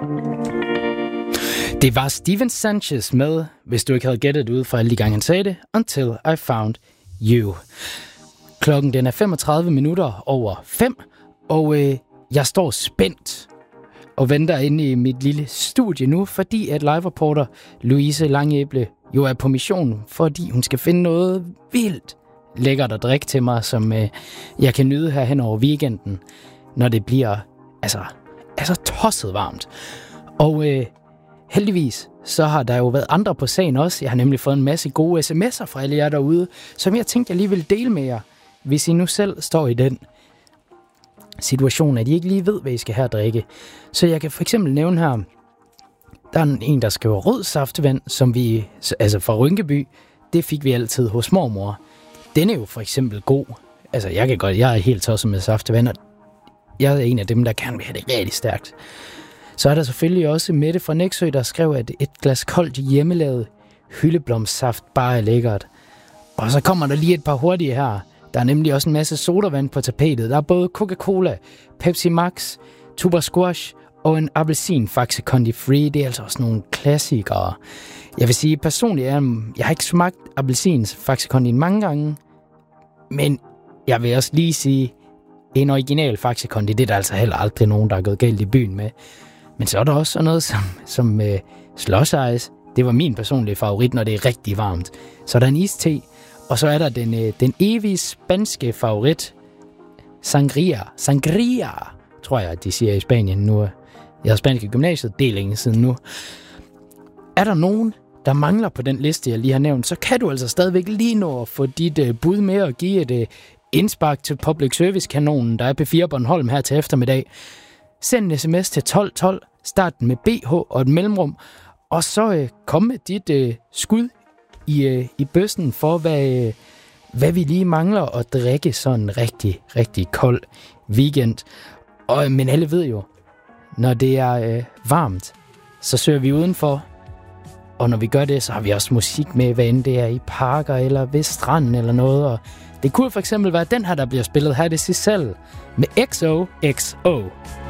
Det var Steven Sanchez med, hvis du ikke havde gættet ud fra alle de gange han sagde det, Until I Found You. Klokken den er 35 minutter over 5, og jeg står spændt og venter inde i mit lille studie nu, fordi at live-reporter Louise Langæble jo er på mission, fordi hun skal finde noget vildt lækkert at drikke til mig, som jeg kan nyde her hen over weekenden, når det bliver altså tosset varmt. Og heldigvis så har der jo været andre på sagen også. Jeg har nemlig fået en masse gode sms'er fra alle jer derude, som jeg tænkte, jeg lige vil dele med jer, hvis I nu selv står i den situation, at I ikke lige ved, hvad I skal have at drikke. Så jeg kan for eksempel nævne her, der er en, der skriver rød saftevand, som vi, altså fra Rynkeby, det fik vi altid hos mormor. Den er jo for eksempel god. Altså jeg er helt tosset med saftevand, og jeg er en af dem, der gerne vil have det rigtig stærkt. Så er der selvfølgelig også Mette fra Nexø, der skrev, at et glas koldt hjemmelavet hyldeblomstsaft bare er lækkert. Og så kommer der lige et par hurtige her. Der er nemlig også en masse sodavand på tapetet. Der er både Coca-Cola, Pepsi Max, Tuber Squash og en appelsin Faxe Kondi Free. Det er altså også nogle klassikere. Jeg vil sige personligt, jeg har ikke smagt appelsins Faxe Kondi mange gange. Men jeg vil også lige sige, en original Faxe Kondi, det er der altså heller aldrig nogen, der er gået galt i byen med. Men så er der også sådan noget som slush ice. Det var min personlige favorit, når det er rigtig varmt. Så er der en iste, og så er der den evige spanske favorit, sangria. Sangria, tror jeg, de siger i Spanien nu. Jeg har spansk i gymnasiet, det er længe siden nu. Er der nogen, der mangler på den liste, jeg lige har nævnt, så kan du altså stadigvæk lige nå at få dit bud med og give et indspark til Public Service-kanonen, der er P4 Bornholm her til eftermiddag. Send en sms til 1212, start den med BH og et mellemrum, og så kom med dit skud i bøssen for, hvad vi lige mangler at drikke sådan en rigtig, rigtig kold weekend. Men alle ved jo, når det er varmt, så søger vi udenfor, og når vi gør det, så har vi også musik med, hvad end det er i parker eller ved stranden eller noget, og det kunne for eksempel være den her, der bliver spillet her, det Giselle med XOXO.